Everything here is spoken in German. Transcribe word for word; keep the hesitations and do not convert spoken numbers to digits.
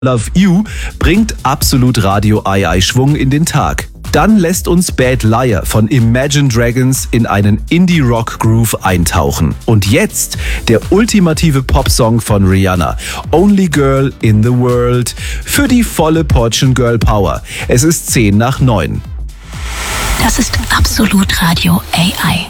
Love You bringt absolut Radio-Ei-Ei-Schwung in den Tag. Dann lässt uns Bad Liar von Imagine Dragons in einen Indie-Rock-Groove eintauchen. Und jetzt der ultimative Popsong von Rihanna, Only Girl in the World, für die volle Portion Girl Power. Es ist zehn nach neun. Das ist absolut Radio A I.